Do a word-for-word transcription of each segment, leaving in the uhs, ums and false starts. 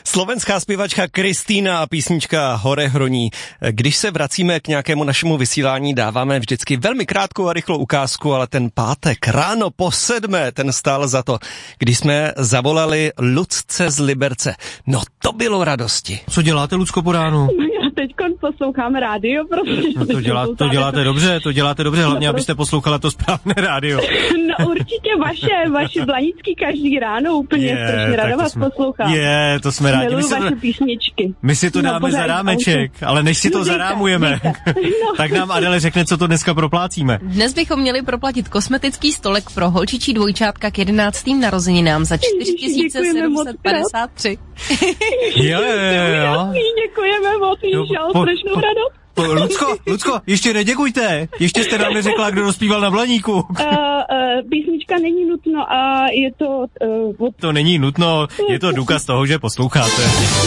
Slovenská zpěvačka Kristýna a písnička Hore hroní. Když se vracíme k nějakému našemu vysílání, dáváme vždycky velmi krátkou a rychlou ukázku, ale ten pátek ráno po sedmé, ten stál za to, když jsme zavolali Lucce z Liberce. No to bylo radosti. Co děláte, Lucko, po ránu? Já teďkon poslouchám rádio, prostě. No to, dělá, to děláte dobře, to děláte dobře, hlavně no, abyste poslouchala to správné rádio. No určitě vaše, vaše Blanický každý ráno úplně je, strašně ráda vás jsme, poslouchám. Je, to jsme rádi. Miluji my vaše to, písničky. My si to dáme no, za rámeček, ale než si to no, zarámujeme, no. Tak nám Adele řekne, co to dneska proplácíme. Dnes bychom měli proplatit kosmetický stolek pro holčičí dvojčátka k jedenáctým narozeninám za čtyři tisíce sedm set padesát tři. Jo, jo, jo. Děkujeme moc, žal, strašnou radost. Lucko, Lucko, ještě neděkujte. Ještě jste nám neřekla, kdo rozpíval na Blaníku. Uh, uh, písnička není nutno a je to... Uh, od... To není nutno, je to důkaz toho, že posloucháte.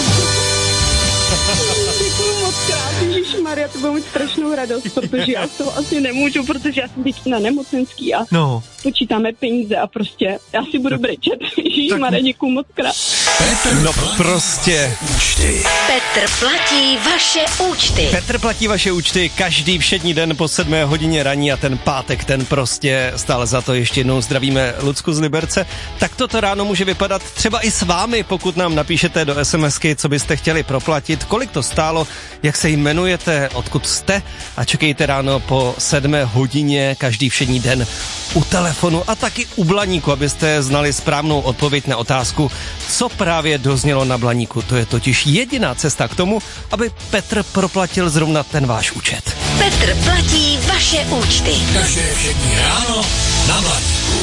Děkuju moc krát, Ježišmarja, to bude mít strašnou radost, protože já to asi nemůžu, protože já jsem teď na nemocenský a no. Počítáme peníze a prostě já si budu brečet. Ježišmarja, děkuju moc krát. Petr no prostě. Účty. Petr platí vaše účty. Petr platí vaše účty každý všední den po sedmé hodině raní a ten pátek, ten prostě stále za to. Ještě jednou zdravíme Lucku z Liberce. Tak toto ráno může vypadat třeba i s vámi, pokud nám napíšete do SMSky, co byste chtěli proplatit, kolik to stálo, jak se jmenujete, odkud jste a čekejte ráno po sedmé hodině každý všední den u telefonu a taky u Blaníku, abyste znali správnou odpověď na otázku, co právě doznělo na Blaníku. To je totiž jediná cesta k tomu, aby Petr proplatil zrovna ten váš účet. Petr platí vaše účty. Každé všední ráno na Blaníku.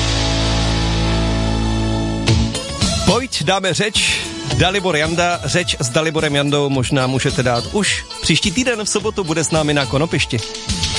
Pojď, dáme řeč. Dalibor Janda, řeč s Daliborem Jandou možná můžete dát už příští týden v sobotu, bude s námi na Konopišti.